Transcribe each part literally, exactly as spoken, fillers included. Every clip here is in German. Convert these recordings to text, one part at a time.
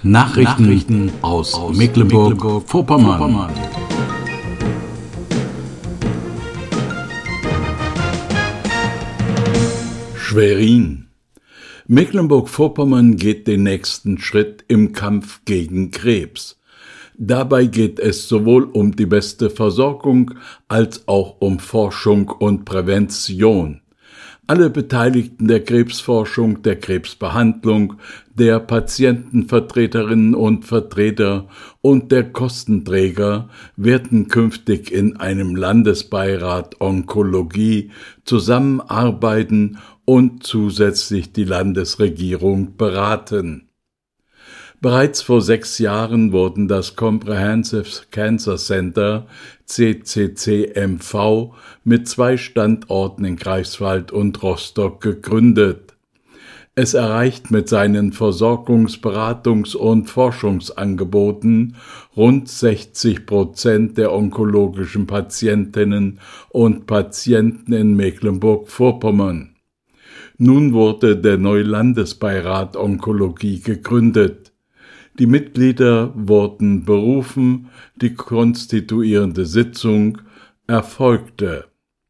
Nachrichten, Nachrichten aus, aus Mecklenburg-Vorpommern. Mecklenburg Schwerin. Mecklenburg-Vorpommern geht den nächsten Schritt im Kampf gegen Krebs. Dabei geht es sowohl um die beste Versorgung als auch um Forschung und Prävention. Alle Beteiligten der Krebsforschung, der Krebsbehandlung, der Patientenvertreterinnen und Vertreter und der Kostenträger werden künftig in einem Landesbeirat Onkologie zusammenarbeiten und zusätzlich die Landesregierung beraten. Bereits vor sechs Jahren wurden das Comprehensive Cancer Center C C C M V mit zwei Standorten in Greifswald und Rostock gegründet. Es erreicht mit seinen Versorgungs-, Beratungs- und Forschungsangeboten rund sechzig Prozent der onkologischen Patientinnen und Patienten in Mecklenburg-Vorpommern. Nun wurde der neue Landesbeirat Onkologie gegründet. Die Mitglieder wurden berufen, die konstituierende Sitzung erfolgte.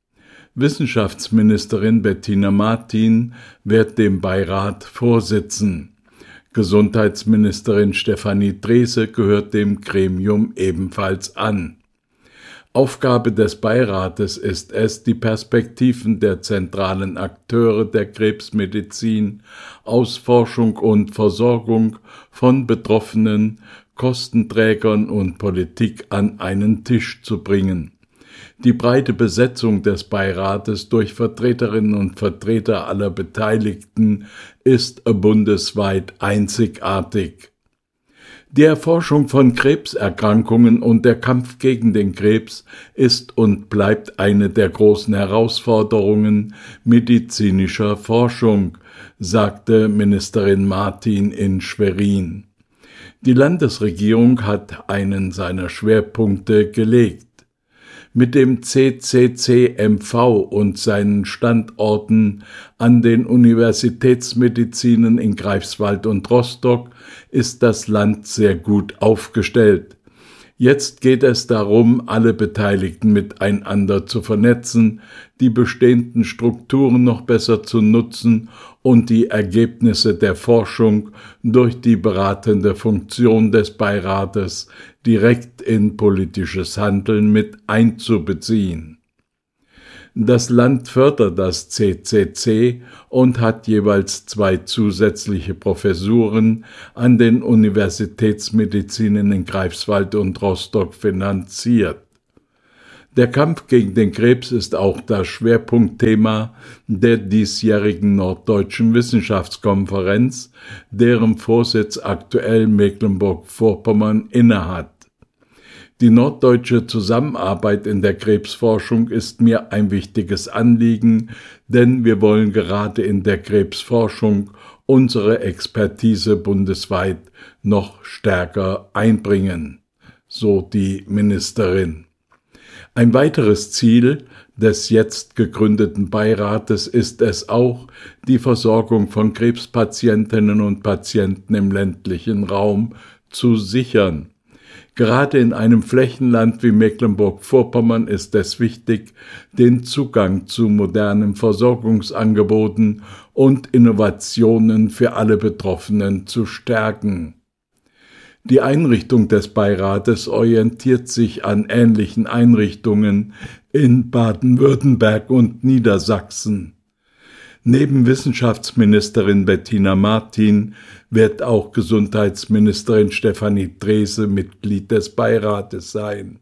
Wissenschaftsministerin Bettina Martin wird dem Beirat vorsitzen. Gesundheitsministerin Stefanie Drese gehört dem Gremium ebenfalls an. Aufgabe des Beirates ist es, die Perspektiven der zentralen Akteure der Krebsmedizin aus Forschung und Versorgung von Betroffenen, Kostenträgern und Politik an einen Tisch zu bringen. Die breite Besetzung des Beirates durch Vertreterinnen und Vertreter aller Beteiligten ist bundesweit einzigartig. Die Erforschung von Krebserkrankungen und der Kampf gegen den Krebs ist und bleibt eine der großen Herausforderungen medizinischer Forschung, sagte Ministerin Martin in Schwerin. Die Landesregierung hat einen seiner Schwerpunkte gelegt. Mit dem C C C M V und seinen Standorten an den Universitätsmedizinen in Greifswald und Rostock ist das Land sehr gut aufgestellt. Jetzt geht es darum, alle Beteiligten miteinander zu vernetzen, die bestehenden Strukturen noch besser zu nutzen und die Ergebnisse der Forschung durch die beratende Funktion des Beirates direkt in politisches Handeln mit einzubeziehen. Das Land fördert das C C C und hat jeweils zwei zusätzliche Professuren an den Universitätsmedizinen in Greifswald und Rostock finanziert. Der Kampf gegen den Krebs ist auch das Schwerpunktthema der diesjährigen Norddeutschen Wissenschaftskonferenz, deren Vorsitz aktuell Mecklenburg-Vorpommern innehat. Die norddeutsche Zusammenarbeit in der Krebsforschung ist mir ein wichtiges Anliegen, denn wir wollen gerade in der Krebsforschung unsere Expertise bundesweit noch stärker einbringen, so die Ministerin. Ein weiteres Ziel des jetzt gegründeten Beirates ist es auch, die Versorgung von Krebspatientinnen und Patienten im ländlichen Raum zu sichern. Gerade in einem Flächenland wie Mecklenburg-Vorpommern ist es wichtig, den Zugang zu modernen Versorgungsangeboten und Innovationen für alle Betroffenen zu stärken. Die Einrichtung des Beirates orientiert sich an ähnlichen Einrichtungen in Baden-Württemberg und Niedersachsen. Neben Wissenschaftsministerin Bettina Martin wird auch Gesundheitsministerin Stefanie Drese Mitglied des Beirates sein.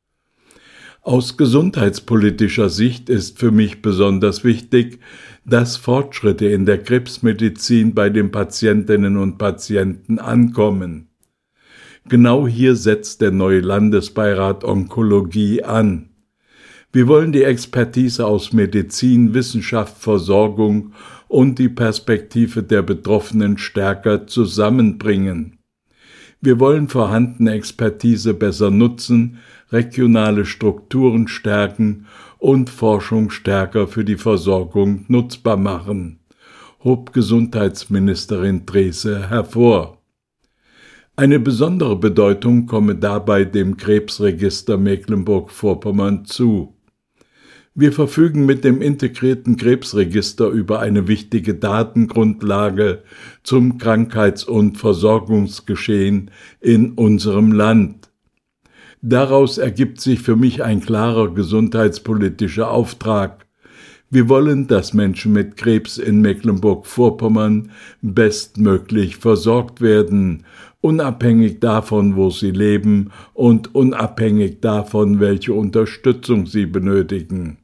Aus gesundheitspolitischer Sicht ist für mich besonders wichtig, dass Fortschritte in der Krebsmedizin bei den Patientinnen und Patienten ankommen. Genau hier setzt der neue Landesbeirat Onkologie an. Wir wollen die Expertise aus Medizin, Wissenschaft, Versorgung und die Perspektive der Betroffenen stärker zusammenbringen. Wir wollen vorhandene Expertise besser nutzen, regionale Strukturen stärken und Forschung stärker für die Versorgung nutzbar machen, hob Gesundheitsministerin Drese hervor. Eine besondere Bedeutung komme dabei dem Krebsregister Mecklenburg-Vorpommern zu. Wir verfügen mit dem integrierten Krebsregister über eine wichtige Datengrundlage zum Krankheits- und Versorgungsgeschehen in unserem Land. Daraus ergibt sich für mich ein klarer gesundheitspolitischer Auftrag. Wir wollen, dass Menschen mit Krebs in Mecklenburg-Vorpommern bestmöglich versorgt werden, unabhängig davon, wo sie leben und unabhängig davon, welche Unterstützung sie benötigen.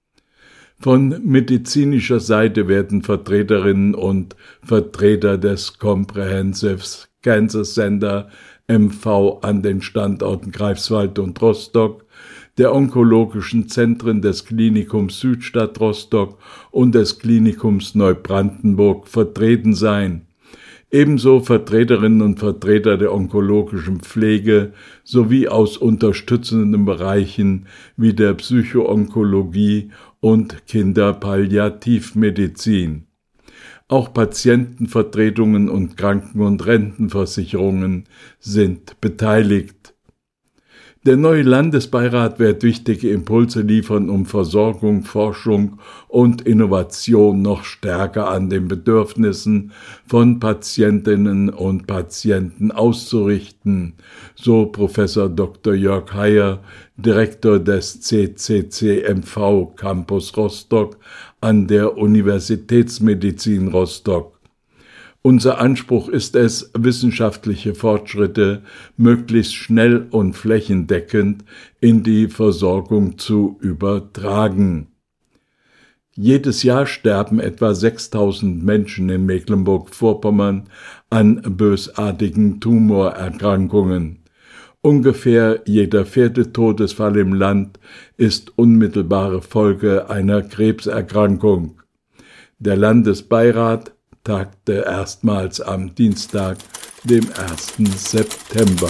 Von medizinischer Seite werden Vertreterinnen und Vertreter des Comprehensive Cancer Center M V an den Standorten Greifswald und Rostock, der onkologischen Zentren des Klinikums Südstadt Rostock und des Klinikums Neubrandenburg vertreten sein. Ebenso Vertreterinnen und Vertreter der onkologischen Pflege sowie aus unterstützenden Bereichen wie der Psychoonkologie und Kinderpalliativmedizin. Auch Patientenvertretungen und Kranken- und Rentenversicherungen sind beteiligt. Der neue Landesbeirat wird wichtige Impulse liefern, um Versorgung, Forschung und Innovation noch stärker an den Bedürfnissen von Patientinnen und Patienten auszurichten, so Professor Doktor Jörg Heyer, Direktor des C C C M V Campus Rostock an der Universitätsmedizin Rostock. Unser Anspruch ist es, wissenschaftliche Fortschritte möglichst schnell und flächendeckend in die Versorgung zu übertragen. Jedes Jahr sterben etwa sechstausend Menschen in Mecklenburg-Vorpommern an bösartigen Tumorerkrankungen. Ungefähr jeder vierte Todesfall im Land ist unmittelbare Folge einer Krebserkrankung. Der Landesbeirat tagte erstmals am Dienstag, dem ersten September.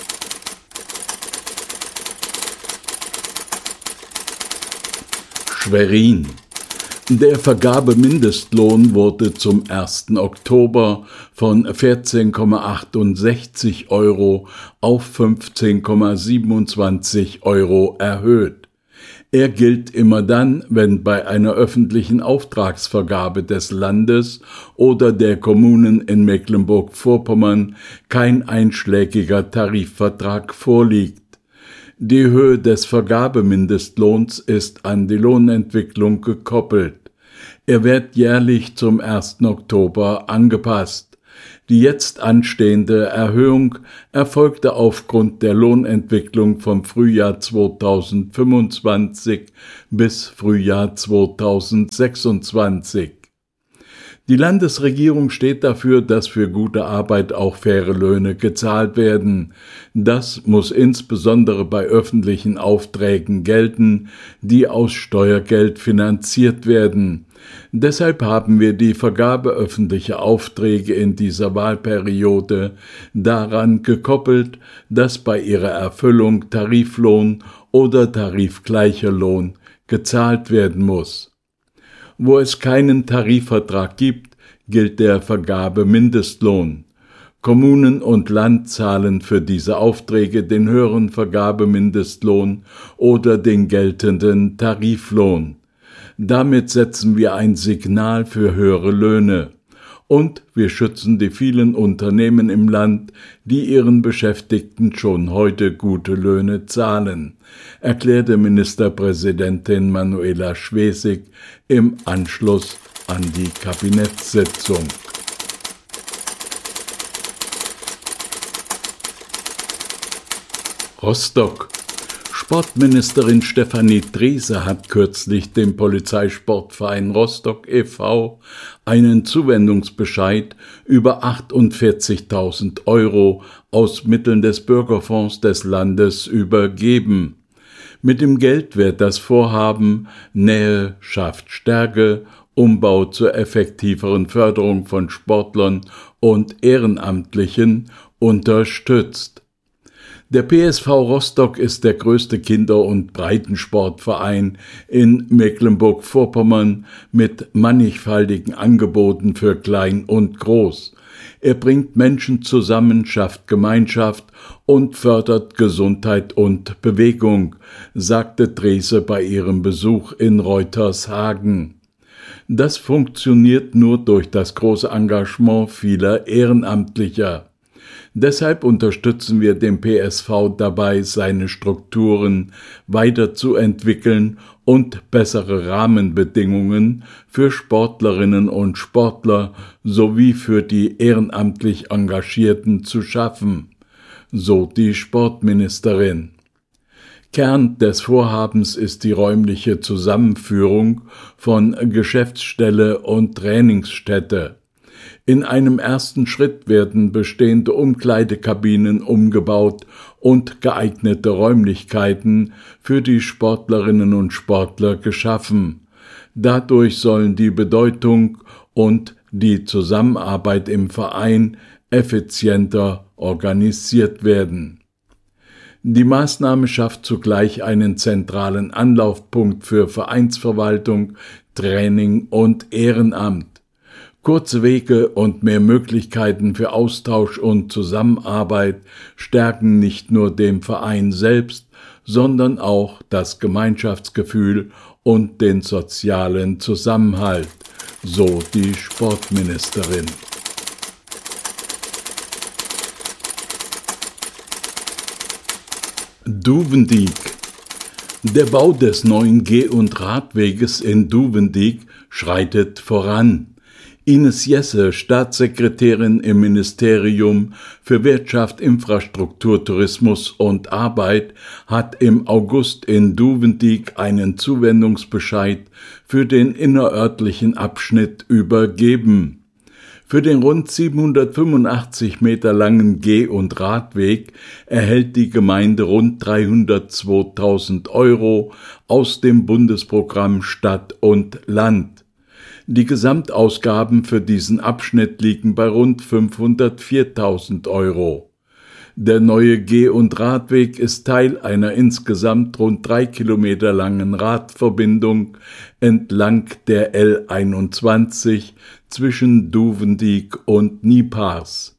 Schwerin. Der Vergabemindestlohn wurde zum ersten Oktober von vierzehn Komma achtundsechzig Euro auf fünfzehn Komma siebenundzwanzig Euro erhöht. Er gilt immer dann, wenn bei einer öffentlichen Auftragsvergabe des Landes oder der Kommunen in Mecklenburg-Vorpommern kein einschlägiger Tarifvertrag vorliegt. Die Höhe des Vergabemindestlohns ist an die Lohnentwicklung gekoppelt. Er wird jährlich zum ersten Oktober angepasst. Die jetzt anstehende Erhöhung erfolgte aufgrund der Lohnentwicklung vom Frühjahr zweitausendfünfundzwanzig bis Frühjahr zweitausendsechsundzwanzig. Die Landesregierung steht dafür, dass für gute Arbeit auch faire Löhne gezahlt werden. Das muss insbesondere bei öffentlichen Aufträgen gelten, die aus Steuergeld finanziert werden. Deshalb haben wir die Vergabe öffentlicher Aufträge in dieser Wahlperiode daran gekoppelt, dass bei ihrer Erfüllung Tariflohn oder tarifgleicher Lohn gezahlt werden muss. Wo es keinen Tarifvertrag gibt, gilt der Vergabemindestlohn. Kommunen und Land zahlen für diese Aufträge den höheren Vergabemindestlohn oder den geltenden Tariflohn. Damit setzen wir ein Signal für höhere Löhne. Und wir schützen die vielen Unternehmen im Land, die ihren Beschäftigten schon heute gute Löhne zahlen, erklärte Ministerpräsidentin Manuela Schwesig im Anschluss an die Kabinettssitzung. Rostock. Sportministerin Stefanie Drese hat kürzlich dem Polizeisportverein Rostock e V einen Zuwendungsbescheid über achtundvierzigtausend Euro aus Mitteln des Bürgerfonds des Landes übergeben. Mit dem Geld wird das Vorhaben Nähe schafft Stärke, Umbau zur effektiveren Förderung von Sportlern und Ehrenamtlichen unterstützt. Der P S V Rostock ist der größte Kinder- und Breitensportverein in Mecklenburg-Vorpommern mit mannigfaltigen Angeboten für Klein und Groß. Er bringt Menschen zusammen, schafft Gemeinschaft und fördert Gesundheit und Bewegung, sagte Drese bei ihrem Besuch in Reutershagen. Das funktioniert nur durch das große Engagement vieler Ehrenamtlicher. Deshalb unterstützen wir den P S V dabei, seine Strukturen weiterzuentwickeln und bessere Rahmenbedingungen für Sportlerinnen und Sportler sowie für die ehrenamtlich Engagierten zu schaffen, so die Sportministerin. Kern des Vorhabens ist die räumliche Zusammenführung von Geschäftsstelle und Trainingsstätte. In einem ersten Schritt werden bestehende Umkleidekabinen umgebaut und geeignete Räumlichkeiten für die Sportlerinnen und Sportler geschaffen. Dadurch sollen die Bedeutung und die Zusammenarbeit im Verein effizienter organisiert werden. Die Maßnahme schafft zugleich einen zentralen Anlaufpunkt für Vereinsverwaltung, Training und Ehrenamt. Kurze Wege und mehr Möglichkeiten für Austausch und Zusammenarbeit stärken nicht nur den Verein selbst, sondern auch das Gemeinschaftsgefühl und den sozialen Zusammenhalt, so die Sportministerin. Duvendiek. Der Bau des neuen Geh- und Radweges in Duvendiek schreitet voran. Ines Jesse, Staatssekretärin im Ministerium für Wirtschaft, Infrastruktur, Tourismus und Arbeit, hat im August in Duvendiek einen Zuwendungsbescheid für den innerörtlichen Abschnitt übergeben. Für den rund siebenhundertfünfundachtzig Meter langen Geh- und Radweg erhält die Gemeinde rund dreihundertzweitausend Euro aus dem Bundesprogramm Stadt und Land. Die Gesamtausgaben für diesen Abschnitt liegen bei rund fünfhundertviertausend Euro. Der neue Geh- und Radweg ist Teil einer insgesamt rund drei Kilometer langen Radverbindung entlang der L einundzwanzig zwischen Duvendiek und Niepars.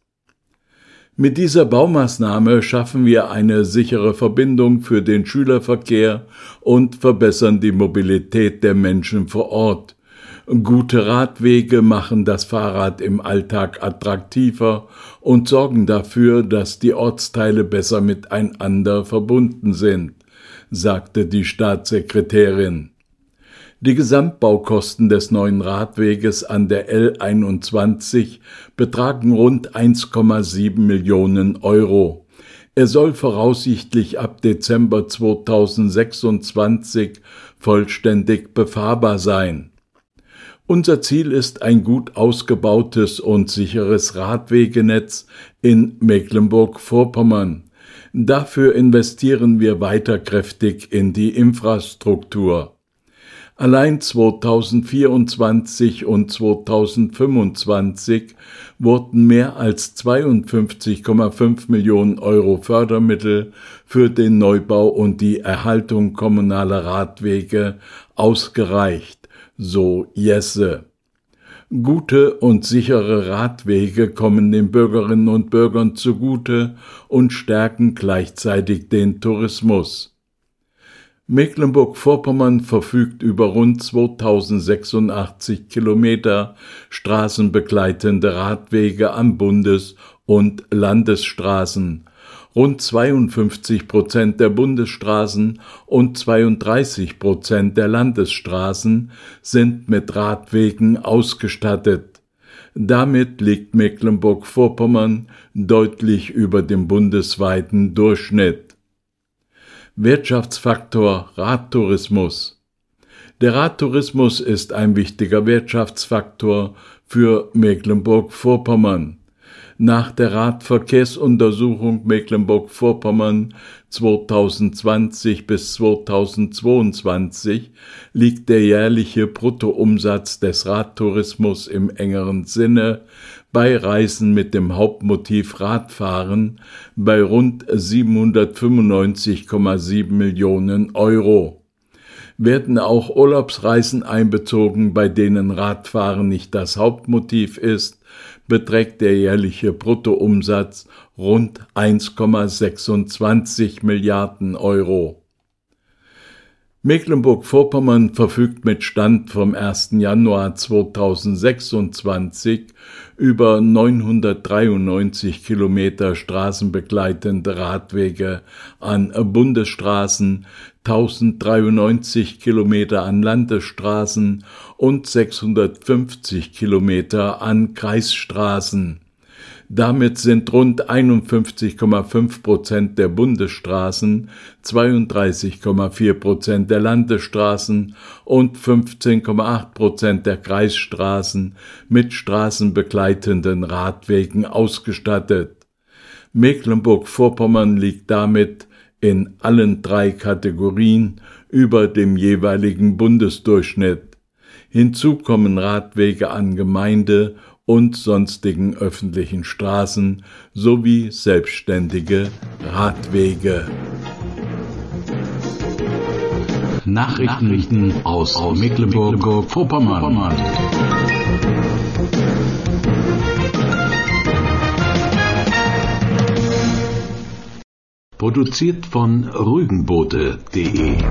Mit dieser Baumaßnahme schaffen wir eine sichere Verbindung für den Schülerverkehr und verbessern die Mobilität der Menschen vor Ort. Gute Radwege machen das Fahrrad im Alltag attraktiver und sorgen dafür, dass die Ortsteile besser miteinander verbunden sind, sagte die Staatssekretärin. Die Gesamtbaukosten des neuen Radweges an der L einundzwanzig betragen rund eins Komma sieben Millionen Euro. Er soll voraussichtlich ab Dezember zweitausendsechsundzwanzig vollständig befahrbar sein. Unser Ziel ist ein gut ausgebautes und sicheres Radwegenetz in Mecklenburg-Vorpommern. Dafür investieren wir weiter kräftig in die Infrastruktur. Allein zweitausendvierundzwanzig und zweitausendfünfundzwanzig wurden mehr als zweiundfünfzig Komma fünf Millionen Euro Fördermittel für den Neubau und die Erhaltung kommunaler Radwege ausgereicht. So Jesse. Gute und sichere Radwege kommen den Bürgerinnen und Bürgern zugute und stärken gleichzeitig den Tourismus. Mecklenburg-Vorpommern verfügt über rund zweitausendsechsundachtzig Kilometer straßenbegleitende Radwege an Bundes- und Landesstraßen. Rund zweiundfünfzig Prozent der Bundesstraßen und zweiunddreißig Prozent der Landesstraßen sind mit Radwegen ausgestattet. Damit liegt Mecklenburg-Vorpommern deutlich über dem bundesweiten Durchschnitt. Wirtschaftsfaktor Radtourismus. Der Radtourismus ist ein wichtiger Wirtschaftsfaktor für Mecklenburg-Vorpommern. Nach der Radverkehrsuntersuchung Mecklenburg-Vorpommern zweitausendzwanzig bis zweitausendzweiundzwanzig liegt der jährliche Bruttoumsatz des Radtourismus im engeren Sinne bei Reisen mit dem Hauptmotiv Radfahren bei rund siebenhundertfünfundneunzig Komma sieben Millionen Euro. Werden auch Urlaubsreisen einbezogen, bei denen Radfahren nicht das Hauptmotiv ist, beträgt der jährliche Bruttoumsatz rund eins Komma sechsundzwanzig Milliarden Euro. Mecklenburg-Vorpommern verfügt mit Stand vom ersten Januar zweitausendsechsundzwanzig über neunhundertdreiundneunzig Kilometer straßenbegleitende Radwege an Bundesstraßen, tausenddreiundneunzig Kilometer an Landesstraßen und sechshundertfünfzig Kilometer an Kreisstraßen. Damit sind rund einundfünfzig Komma fünf Prozent der Bundesstraßen, zweiunddreißig Komma vier Prozent der Landesstraßen und fünfzehn Komma acht Prozent der Kreisstraßen mit straßenbegleitenden Radwegen ausgestattet. Mecklenburg-Vorpommern liegt damit in allen drei Kategorien über dem jeweiligen Bundesdurchschnitt. Hinzu kommen Radwege an Gemeinde- und sonstigen öffentlichen Straßen sowie selbstständige Radwege. Nachrichten aus Mecklenburg-Vorpommern. Produziert von Rügenboote punkt de